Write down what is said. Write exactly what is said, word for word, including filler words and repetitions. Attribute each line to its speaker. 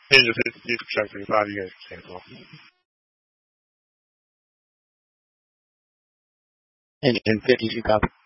Speaker 1: 现在就是基础上是法律的情况。And, and fifty you copy.